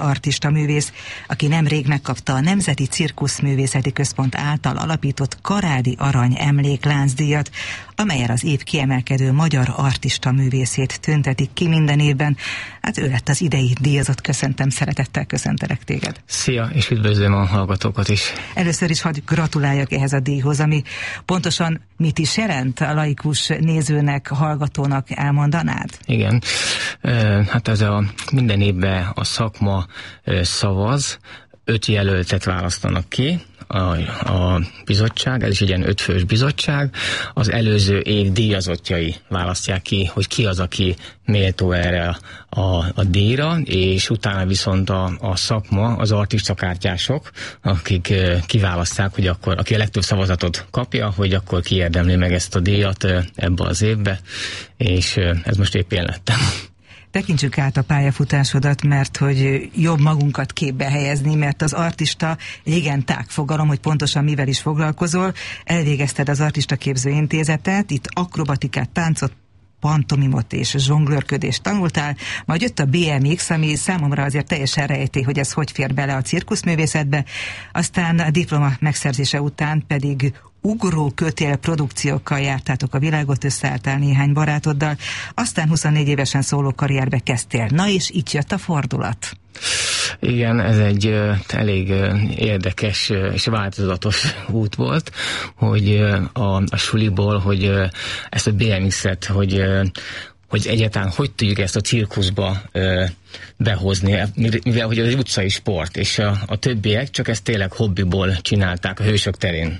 artista művész, aki nemrég megkapta a Nemzeti Cirkuszművészeti Központ által alapított Karádi Arany Emlékláncdíjat, amellyel az év kiemelkedő magyar artista művészét tüntetik ki minden évben. Hát ő lett az idei díjazott. Köszöntöm, szeretettel köszöntelek téged. Szia, és üdvözlöm a hallgatókat is. Először is hadd gratuláljak ehhez a díjhoz, ami pontosan mit is jelent a laikus nézőnek, hallgatónak, elmondanád? Igen, hát ez minden évben a szakma szavaz, 5 jelöltet választanak ki, a bizottság, ez is egy ilyen 5 fős bizottság, az előző év díjazottjai választják ki, hogy ki az, aki méltó erre a díjra, és utána viszont a szakma, az artistakártyások, akik kiválasztják, hogy akkor, aki a legtöbb szavazatot kapja, hogy akkor kiérdemli meg ezt a díjat ebbe az évbe, és ez most épp én lettem. Tekintsük át a pályafutásodat, mert hogy jobb magunkat képbe helyezni, mert az artista egy igen tág fogalom, hogy pontosan mivel is foglalkozol. Elvégezted az Artista Képző Intézetet, itt akrobatikát, táncot, pantomimot és zsonglőrködést tanultál, majd jött a BMX, ami számomra azért teljesen rejti, hogy ez hogy fér bele a cirkuszművészetbe, aztán a diploma megszerzése után pedig ugró-kötél produkciókkal jártátok a világot, összeálltál néhány barátoddal, aztán 24 évesen szóló karrierbe kezdtél. Na és itt jött a fordulat. Igen, ez egy elég érdekes és változatos út volt, hogy a suliból, hogy ezt a BMX-et, hogy egyáltalán hogy tudjuk ezt a cirkuszba behozni, mivel hogy ez egy utcai sport, és a többiek csak ezt tényleg hobbiból csinálták a Hősök terén.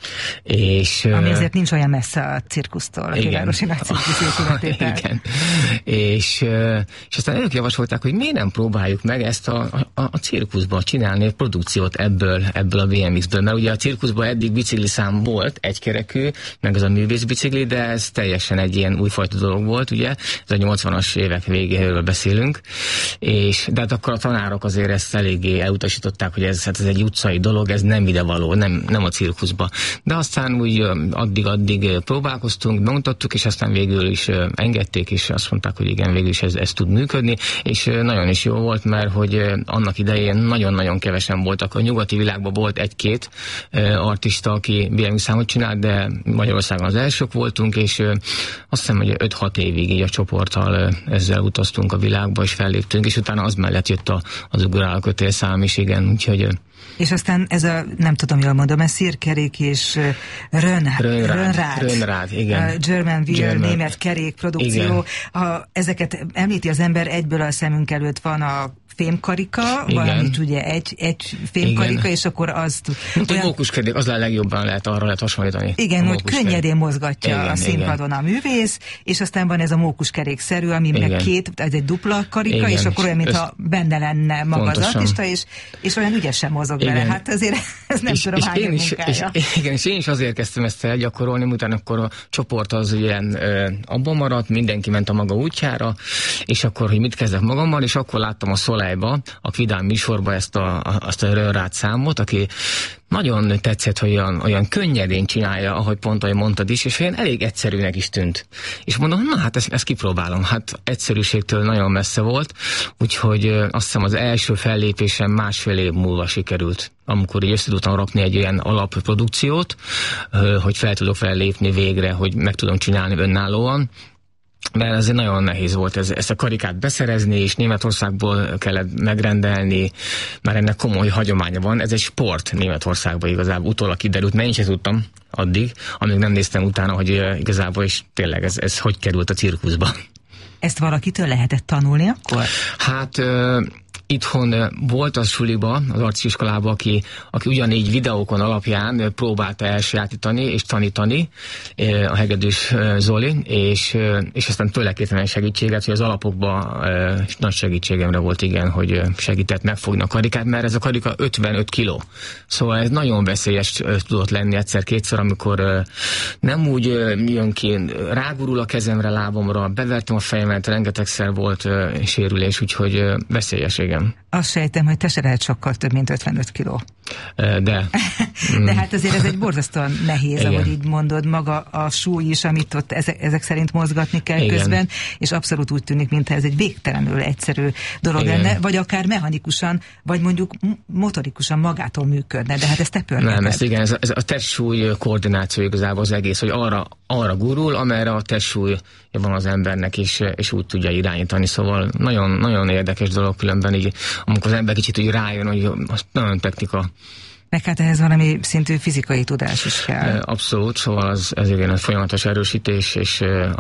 Ami azért nincs olyan messze a cirkusztól, a fővárosi nagy cirkuszépületétől. Igen. És aztán ők javasolták, hogy miért nem próbáljuk meg ezt a cirkuszban csinálni egy produkciót ebből a BMX-ből, mert ugye a cirkuszban eddig bicikliszám volt, egykerekű, meg az a művészbicikli, de ez teljesen egy ilyen újfajta dolog volt, ugye, ez a 80-as évek végéről beszélünk, de hát akkor a tanárok azért ezt eléggé elutasították, hogy ez egy utcai dolog, ez nem idevaló, nem a cirkuszba. De aztán úgy addig próbálkoztunk, bemutattuk, és aztán végül is engedték, és azt mondták, hogy igen, végül is ez tud működni, és nagyon is jó volt, mert hogy annak idején nagyon-nagyon kevesen voltak. A nyugati világban volt 1-2 artista, aki BMX számot csinált, de Magyarországon az elsők voltunk, és azt hiszem, hogy 5-6 évig így a csoporttal ezzel utaztunk a világba, és felléptünk, és utána az mellett jött az ugrálkötél szám is, igen, úgyhogy... És aztán ez nem tudom, jól mondom, ez szírkerék és Rönnrád, igen. Germanwheel, német kerékprodukció. Ezeket említi az ember, egyből a szemünk előtt van a fémkarika, valamint ugye egy fémkarika, igen. És akkor azt... Olyan... A mókuskerék, az legjobban arra lehet hasonlítani. Igen, hogy könnyedén mozgatja a színpadon a művész, és aztán van ez a mókuskerékszerű, ami meg ez egy dupla karika, igen. És akkor olyan, mintha benne lenne maga pontosan. Az artista, és olyan ügyesen mozog vele. Hát azért ez nem tudom, hány munkája. És én is azért kezdtem ezt elgyakorolni, utána akkor a csoport az ilyen abban maradt, mindenki ment a maga útjára, és akkor, hogy mit kezdek magammal, és akkor láttam a Szolájba, a Kvidán műsorba azt a Rönnrád számot, aki nagyon tetszett, hogy olyan könnyedén csinálja, ahogy mondtad is, és olyan elég egyszerűnek is tűnt. És mondom, na hát ezt kipróbálom. Hát egyszerűségtől nagyon messze volt, úgyhogy azt hiszem az első fellépésem 1,5 év múlva sikerült, amikor így össze tudtam rakni egy olyan alapprodukciót, hogy fel tudok fellépni végre, hogy meg tudom csinálni önállóan. Mert azért nagyon nehéz volt ezt a karikát beszerezni, és Németországból kellett megrendelni, már ennek komoly hagyománya van. Ez egy sport Németországban igazából, utólag kiderült, mert én sem tudtam addig, amíg nem néztem utána, hogy igazából is tényleg ez hogy került a cirkuszba. Ezt valakitől lehetett tanulni akkor? Hát... Itthon volt az suliba, az arciskolában, aki ugyanígy videókon alapján próbálta elsajátítani és tanítani, a Hegedűs Zoli, és aztán tőle kértem segítséget, hogy az alapokban nagy segítségemre volt, igen, hogy segített megfogni a karikát, mert ez a karika 55 kiló. Szóval ez nagyon veszélyes tudott lenni egyszer-kétszer, amikor nem úgy jön ki, rágurul a kezemre, lábomra, bevertem a fejemet, rengetegszer volt sérülés, úgyhogy veszélyes, igen. Azt sejtem, hogy te se lehet sokkal több, mint 55 kiló. De hát azért ez egy borzasztóan nehéz, igen, ahogy így mondod, maga a súly is, amit ott ezek szerint mozgatni kell, igen, közben, és abszolút úgy tűnik, mintha ez egy végtelenül egyszerű dolog, igen, lenne, vagy akár mechanikusan, vagy mondjuk motorikusan magától működne, de hát ezt te pörgeted. Nem, ez a testsúly koordináció igazából az egész, hogy arra gurul, amerre a testsúly van az embernek, és úgy tudja irányítani, szóval nagyon, nagyon érdekes dolog, különben így, amikor az ember kicsit úgy rájön, hogy az nagyon technika. Meg hát ehhez valami szintű fizikai tudás is kell. Abszolút, szóval ez egy folyamatos erősítés, és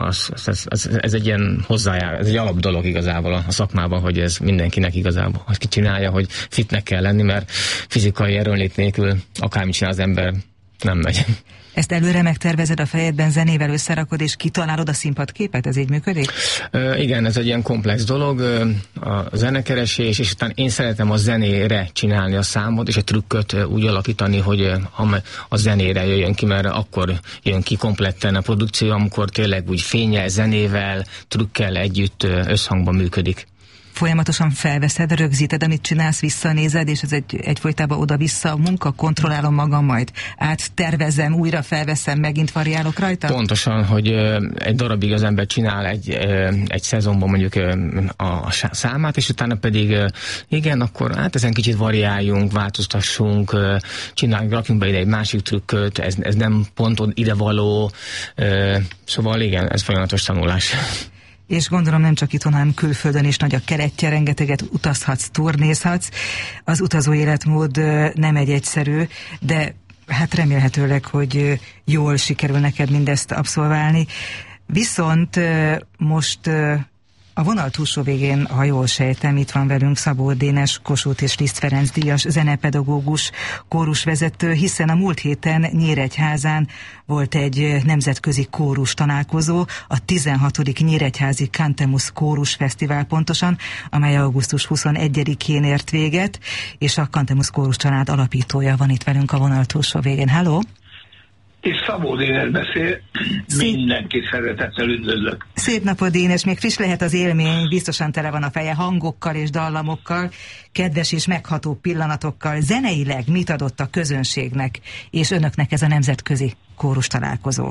ez egy ilyen hozzájár, ez egy alap dolog igazából a szakmában, hogy ez mindenkinek igazából, aki csinálja, hogy fitnek kell lenni, mert fizikai erőnlét nélkül akármit csinál az ember, nem megy. Ezt előre megtervezed a fejedben, zenével összerakod, és kitalálod a színpadképet? Ez így működik? Igen, ez egy ilyen komplex dolog, a zenekeresés, és utána én szeretem a zenére csinálni a számot, és a trükköt úgy alakítani, hogy a zenére jöjjön ki, mert akkor jön ki kompletten a produkció, amikor tényleg úgy fénnyel, zenével, trükkel együtt összhangban működik. Folyamatosan felveszed, rögzíted, amit csinálsz, visszanézed, és ez egyfolytában oda-vissza a munka, kontrollálom magam, majd áttervezem, újra felveszem, megint variálok rajta? Pontosan, hogy egy darabig az ember csinál egy szezonban mondjuk a számát, és utána pedig igen, akkor hát ezen kicsit variáljunk, változtassunk, rakjunk be ide egy másik trükköt, ez nem pont idevaló, szóval igen, ez folyamatos tanulás. És gondolom nem csak itthon, hanem külföldön is nagy a keretje, rengeteget utazhatsz, turnézhatsz. Az utazó életmód nem egy egyszerű, de hát remélhetőleg, hogy jól sikerül neked mindezt abszolválni. Viszont most a vonal túlsó végén, ha jól sejtem, itt van velünk Szabó Dénes, Kossuth és Liszt Ferenc díjas zenepedagógus, kórusvezető, hiszen a múlt héten Nyíregyházán volt egy nemzetközi kórus találkozó, a 16. Nyíregyházi Cantemus Kórus Fesztivál pontosan, amely augusztus 21-én ért véget, és a Cantemus Kórus család alapítója van itt velünk a vonal túlsó végén. Halló! És Szabó Dénes beszél, mindenki szeretettel üdvözlök. Szép napot, Dénes, még friss lehet az élmény, biztosan tele van a feje hangokkal és dallamokkal, kedves és megható pillanatokkal. Zeneileg mit adott a közönségnek és önöknek ez a nemzetközi kórus találkozó?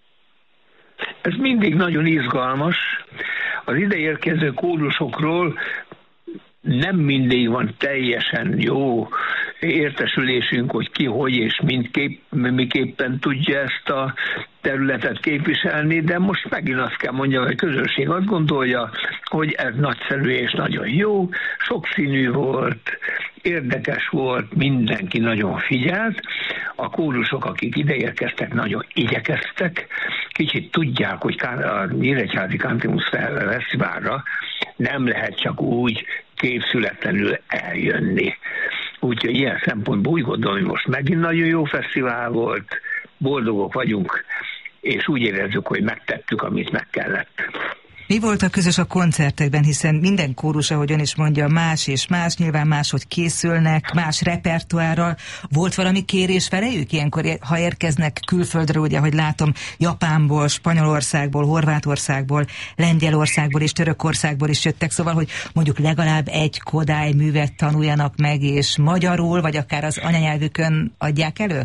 Ez mindig nagyon izgalmas. Az ide érkező kórusokról nem mindig van teljesen jó értesülésünk, hogy ki, hogy és miképpen tudja ezt a területet képviselni, de most megint azt kell mondjam, hogy a közönség azt gondolja, hogy ez nagyszerű és nagyon jó, sokszínű volt, érdekes volt, mindenki nagyon figyelt, a kórusok, akik ideérkeztek, nagyon igyekeztek, kicsit tudják, hogy a Nyíregyházi Cantemus Fesztiválra nem lehet csak úgy készületlenül eljönni. Úgyhogy ilyen szempontból úgy gondolom, hogy most megint nagyon jó fesztivál volt, boldogok vagyunk, és úgy érezzük, hogy megtettük, amit meg kellett. Mi volt a közös a koncertekben, hiszen minden kórus, ahogy ön is mondja, más és más, nyilván máshogy készülnek, más repertoárral. Volt valami kérés felejük ilyenkor, ha érkeznek külföldről, ugye, hogy látom, Japánból, Spanyolországból, Horvátországból, Lengyelországból és Törökországból is jöttek, szóval, hogy mondjuk legalább egy Kodály művet tanuljanak meg, és magyarul, vagy akár az anyanyelvükön adják elő?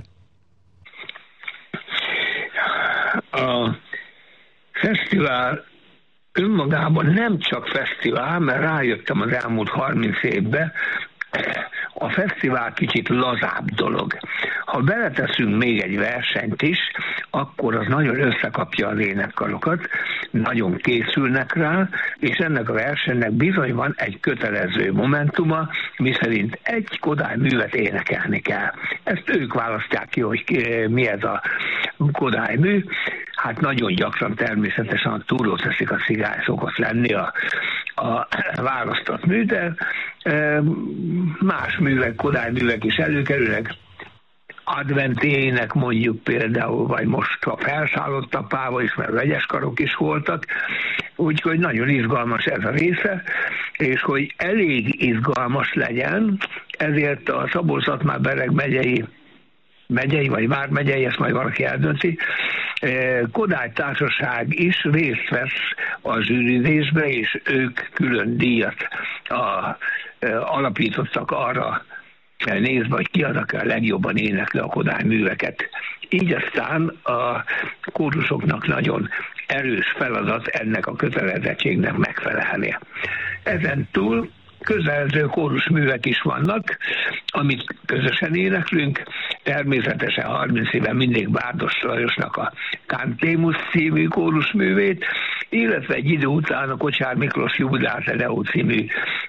A fesztivál önmagában nem csak fesztivál, mert rájöttem az elmúlt 30 évben, a fesztivál kicsit lazább dolog. Ha beleteszünk még egy versenyt is, akkor az nagyon összekapja az énekkarokat, nagyon készülnek rá, és ennek a versenynek bizony van egy kötelező momentuma, miszerint egy Kodály művet énekelni kell. Ezt ők választják ki, hogy mi ez a Kodály mű. Hát nagyon gyakran természetesen a Túróteszik a cigány szokott lenni a választott mű, de más művek, Kodály művek is előkerülnek. Adventének mondjuk például, vagy most a Felszállott apával is, mert vegyes karok is voltak, úgyhogy nagyon izgalmas ez a része, és hogy elég izgalmas legyen, ezért a Szabolcs-Szatmár-Bereg megyei, vagy vármegyei, ezt majd valaki eldönti, Kodály Társaság is részt vesz a zsűrizésbe, és ők külön díjat alapítottak arra nézve, hogy ki az, aki a legjobban énekli a Kodály műveket. Így aztán a kórusoknak nagyon erős feladat ennek a kötelezettségnek megfelelnie. Ezen túl közelző kórusművek is vannak, amit közösen éneklünk. Természetesen 30 éve mindig Bárdos Lajosnak a Cantemus című kórusművét, illetve egy idő után a Kocsár Miklós Jubilate Deo című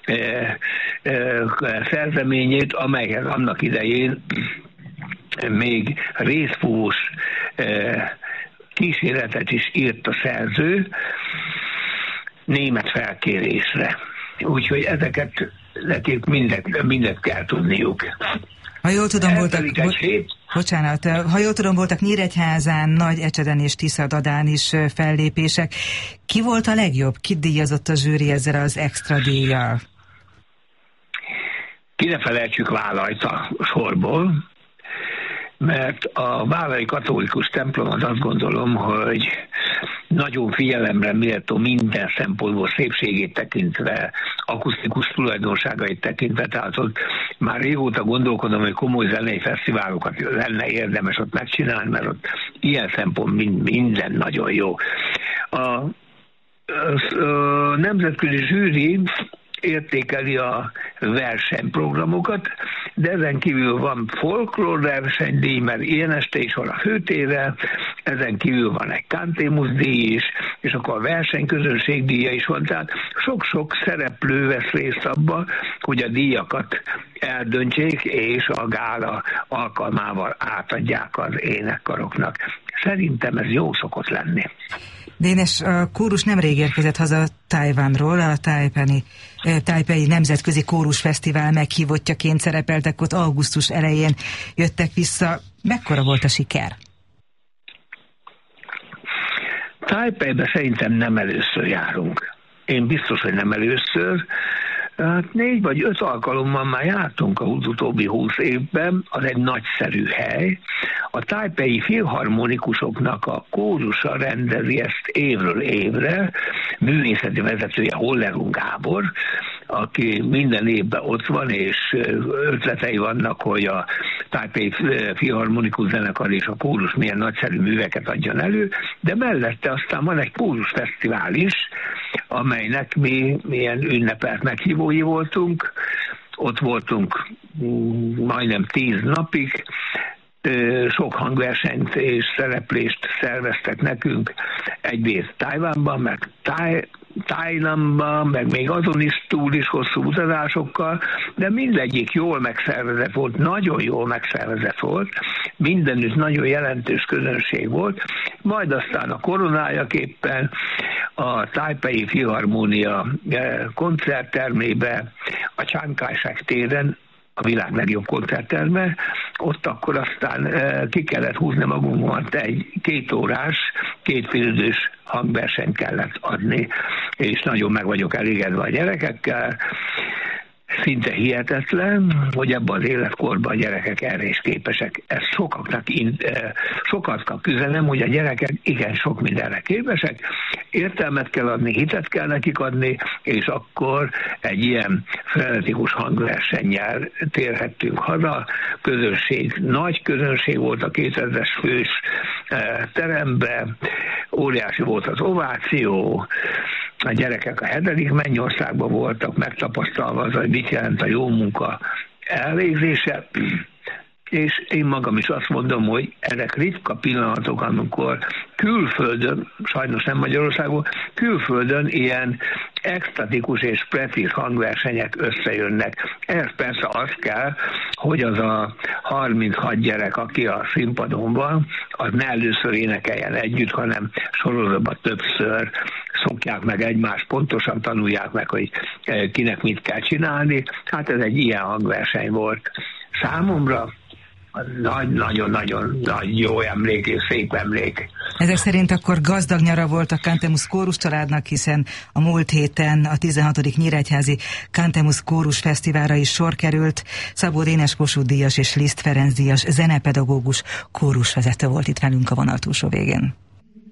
szerzeményét, amelyhez annak idején még részfúvós kísérletet is írt a szerző német felkérésre. Úgyhogy ezeket nekik mindent kell tudniuk. Ha jól tudom, voltak Nyíregyházán, Nagy-Ecseden és Tiszadadán is fellépések. Ki volt a legjobb? Ki díjazott a zsűri ezzel az extra díjjal? Ki ne felejtsük Válayt a sorból, mert a válai katolikus templomot azt gondolom, hogy nagyon figyelemre méltó minden szempontból, szépségét tekintve, akusztikus tulajdonságait tekintve, tehát ott már régóta gondolkodom, hogy komoly zenei fesztiválokat lenne érdemes ott megcsinálni, mert ott ilyen szempont minden nagyon jó. A nemzetközi zsűri értékeli a versenyprogramokat, de ezen kívül van folklór versenydíj, mert ilyen este is van a főtéve, ezen kívül van egy Cantemus díj is, és akkor a versenyközönség díja is van, tehát sok-sok szereplő vesz részt abba, hogy a díjakat eldöntsék, és a gála alkalmával átadják az énekkaroknak. Szerintem ez jó szokott lenni. Dénes, a kórus nemrég érkezett haza Tajvanról, a Tajpei Nemzetközi Kórusfesztivál meghívottjaként szerepeltek ott, augusztus elején jöttek vissza. Mekkora volt a siker? Tajpeibe szerintem nem először járunk. Én biztos, hogy nem először. 4 vagy 5 alkalommal már jártunk az utóbbi 20 évben, az egy nagyszerű hely. A tajpei filharmonikusoknak a kórusa rendezi ezt évről évre, művészeti vezetője Hollerung Gábor, aki minden évben ott van, és ötletei vannak, hogy a Tajpei Filharmonikus Zenekar és a kórus milyen nagyszerű műveket adjon elő, de mellette aztán van egy kórusfesztivál is, amelynek mi milyen ünnepelt meghívói voltunk. Ott voltunk majdnem 10 napig, sok hangversenyt és szereplést szerveztek nekünk, egyrészt Tajvanban, meg Thailandban, meg még azon is túl is hosszú utazásokkal, de mindegyik jól megszervezett volt, nagyon jól megszervezett volt, mindenütt nagyon jelentős közönség volt, majd aztán a koronájaképpen a Tajpei Filharmónia koncerttermébe, a Chiang Kai-shek téren, a világ legjobb koncertterme, ott akkor aztán ki kellett húzni magunkat, egy 2 órás, 2 félidős hangversenyt kellett adni, és nagyon meg vagyok elégedve a gyerekekkel. Szinte hihetetlen, hogy ebben az életkorban a gyerekek erre is képesek. Ez sokaknak üzenem, hogy a gyerekek igen sok mindenre képesek, értelmet kell adni, hitet kell nekik adni, és akkor egy ilyen frenetikus hangversennyel térhettünk haza. Nagy közönség volt a 2000-es fős teremben, óriási volt az ováció, a gyerekek a 7. mennyországban voltak, megtapasztalva az, hogy mit jelent a jó munka elvégzése, és én magam is azt mondom, hogy ezek ritka pillanatok, amikor külföldön, sajnos nem Magyarországon, külföldön ilyen extatikus és precíz hangversenyek összejönnek. Ez persze az kell, hogy az a 36 gyerek, aki a színpadon van, az ne először énekeljen együtt, hanem sorozatban többször szokják meg egymást, pontosan tanulják meg, hogy kinek mit kell csinálni. Hát ez egy ilyen hangverseny volt számomra. Nagyon-nagyon nagy jó emlék és szép emlék. Ezek szerint akkor gazdag nyara volt a Cantemus Kórus családnak, hiszen a múlt héten a 16. Nyíregyházi Cantemus Kórus Fesztiválra is sor került. Szabó Dénes Kossuth díjas és Liszt Ferenc díjas zenepedagógus kórusvezető volt itt velünk a vonal túlsó végén.